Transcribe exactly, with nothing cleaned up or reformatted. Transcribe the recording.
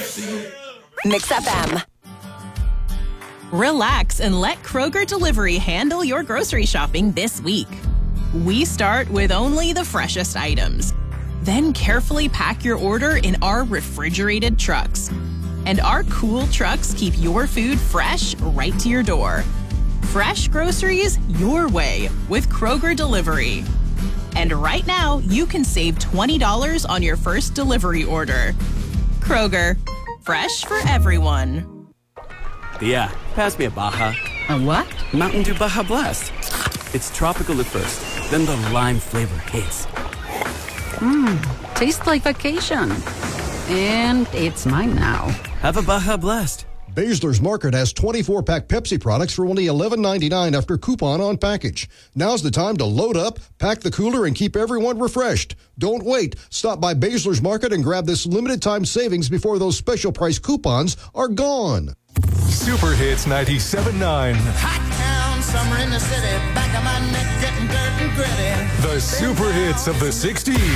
Mix F M. Relax and let Kroger Delivery handle your grocery shopping this week. We start with only the freshest items. Then carefully pack your order in our refrigerated trucks. And our cool trucks keep your food fresh right to your door. Fresh groceries your way with Kroger Delivery. And right now, you can save twenty dollars on your first delivery order. Kroger, fresh for everyone. Yeah, pass me a Baja. A what? Mountain Dew Baja Blast. It's tropical at first, then the lime flavor hits. Mmm, tastes like vacation. And it's mine now. Have a Baja Blast. Baszler's Market has twenty-four pack Pepsi products for only eleven ninety-nine after coupon on package. Now's the time to load up, pack the cooler, and keep everyone refreshed. Don't wait. Stop by Baszler's Market and grab this limited time savings before those special price coupons are gone. Super Hits ninety-seven point nine. Hot town, summer in the city, back of my neck getting dirt and gritty. The Super Hits of the sixties.